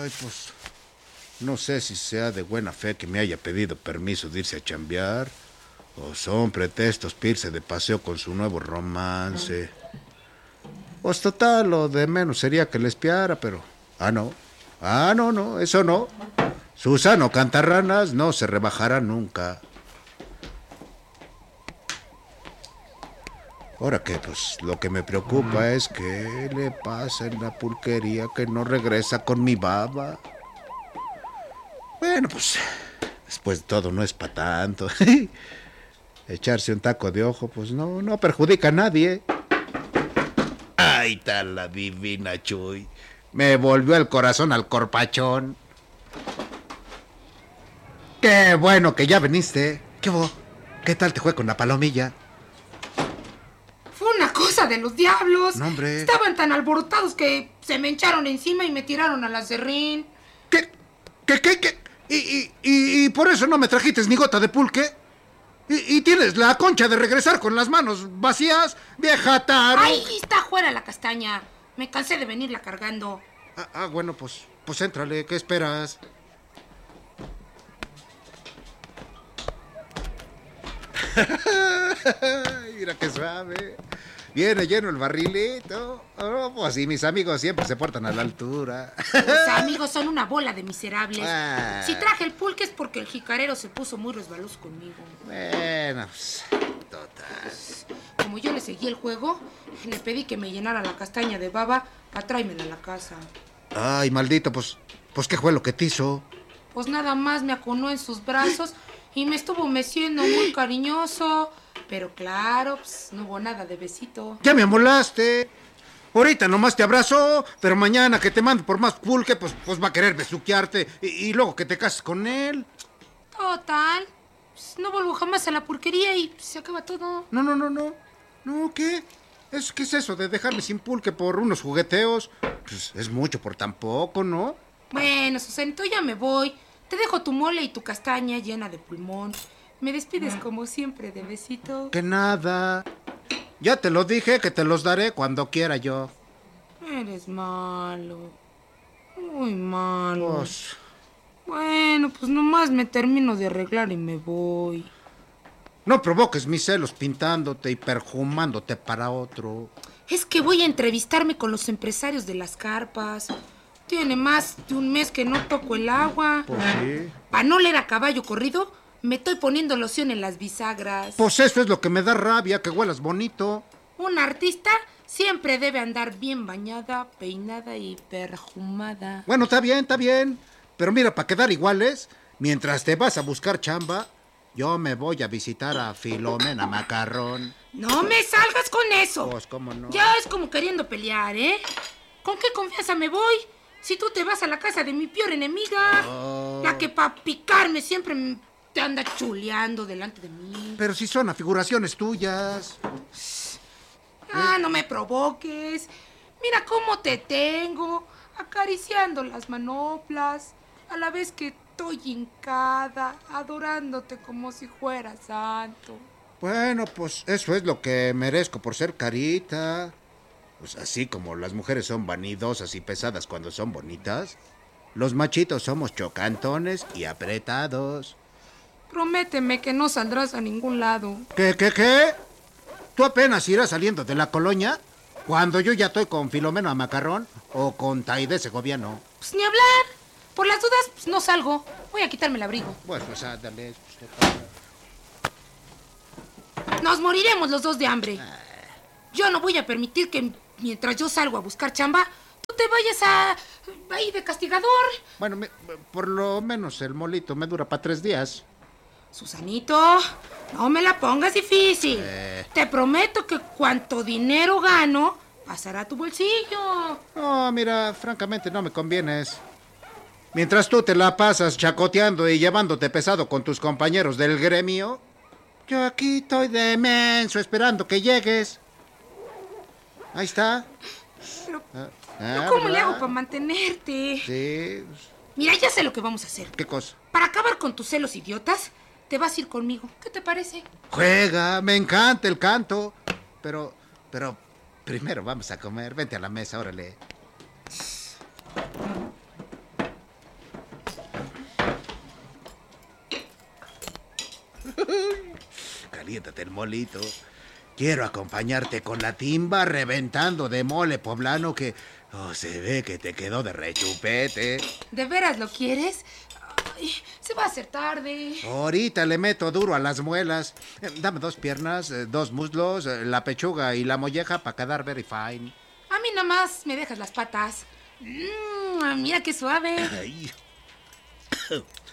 Ay, pues, no sé si sea de buena fe que me haya pedido permiso de irse a chambear, o son pretextos para irse de paseo con su nuevo romance. Pues total, lo de menos sería que le espiara, pero... no. No, eso no. Susano Cantarranas no se rebajará nunca. Ahora que, pues, lo que me preocupa es que le pasa en la pulquería que no regresa con mi baba. Bueno, pues, después de todo no es para tanto. Echarse un taco de ojo, pues no perjudica a nadie. Ay, tal la divina Chuy. Me volvió el corazón al corpachón. Qué bueno que ya viniste. ¿Qué hubo? ¿Qué tal te fue con la palomilla? Fue una cosa de los diablos. No, hombre. Estaban tan alborotados que se me echaron encima y me tiraron al aserrín. ¿Qué? ¿Y por eso no me trajiste ni gota de pulque? ¿Y tienes la concha de regresar con las manos vacías, vieja taro? ¡Ay, está fuera la castaña! Me cansé de venirla cargando. Bueno, pues éntrale, ¿qué esperas? Mira qué suave. Viene lleno el barrilito. Oh, pues sí, mis amigos siempre se portan a la altura. Tus amigos son una bola de miserables. Ah. Si traje el pulque es porque el jicarero se puso muy resbaloso conmigo. Bueno, pues, total. Como yo le seguí el juego, le pedí que me llenara la castaña de baba para tráemela a la casa. Ay, maldito, pues ¿qué fue lo que te hizo? Pues nada más me aconó en sus brazos y me estuvo meciendo muy cariñoso. Pero claro, pues no hubo nada de besito. Ya me amolaste. Ahorita nomás te abrazo, pero mañana que te mande por más pulque, pues va a querer besuquearte y luego que te cases con él. Total, pues no vuelvo jamás a la pulquería y se acaba todo. No. No, ¿qué? ¿Qué es eso de dejarme sin pulque por unos jugueteos? Pues es mucho por tan poco, ¿no? Bueno, Susanito, ya me voy. Te dejo tu mole y tu castaña llena de pulmón. Me despides como siempre de besito. Que nada. Ya te lo dije que te los daré cuando quiera yo. Eres malo. Muy malo. Pues... Bueno, pues nomás me termino de arreglar y me voy. No provoques mis celos pintándote y perfumándote para otro. Es que voy a entrevistarme con los empresarios de las carpas. Tiene más de un mes que no toco el agua. Pues sí. Para no leer a caballo corrido, me estoy poniendo loción en las bisagras. Pues eso es lo que me da rabia, que huelas bonito. Un artista siempre debe andar bien bañada, peinada y perfumada. Bueno, está bien. Pero mira, para quedar iguales, mientras te vas a buscar chamba, yo me voy a visitar a Filomena Macarrón. No me salgas con eso. Pues, ¿cómo no? Ya es como queriendo pelear, ¿eh? ¿Con qué confianza me voy? Si tú te vas a la casa de mi peor enemiga, la que para picarme siempre te anda chuleando delante de mí. Pero si son afiguraciones tuyas. No me provoques. Mira cómo te tengo, acariciando las manoplas, a la vez que estoy hincada, adorándote como si fuera santo. Bueno, pues eso es lo que merezco por ser carita. Pues así como las mujeres son vanidosas y pesadas cuando son bonitas, los machitos somos chocantones y apretados. Prométeme que no saldrás a ningún lado. ¿Qué? ¿Tú apenas irás saliendo de la colonia? Cuando yo ya estoy con Filomeno Macarrón o con Taide Segoviano. Pues ni hablar. Por las dudas, pues no salgo. Voy a quitarme el abrigo. Bueno, pues ándale. Nos moriremos los dos de hambre. Yo no voy a permitir que mientras yo salgo a buscar chamba, tú te vayas ahí de castigador. Bueno, por lo menos el molito me dura para 3 días. Susanito, no me la pongas difícil. Te prometo que cuanto dinero gano, pasará a tu bolsillo. No, mira, francamente no me convienes. Mientras tú te la pasas chacoteando y llevándote pesado con tus compañeros del gremio, yo aquí estoy de menso esperando que llegues. Ahí está. Pero ¿cómo ¿verdad? le hago para mantenerte? Sí. Mira, ya sé lo que vamos a hacer. ¿Qué cosa? Para acabar con tus celos idiotas, te vas a ir conmigo. ¿Qué te parece? Juega, me encanta el canto. Pero primero vamos a comer. Vente a la mesa, órale. caliéntate el molito. Quiero acompañarte con la timba reventando de mole poblano que se ve que te quedó de rechupete. ¿De veras lo quieres? Ay, se va a hacer tarde. Ahorita le meto duro a las muelas. Dame 2 piernas, 2 muslos, la pechuga y la molleja para quedar very fine. A mí nomás me dejas las patas. Mira qué suave. Ay.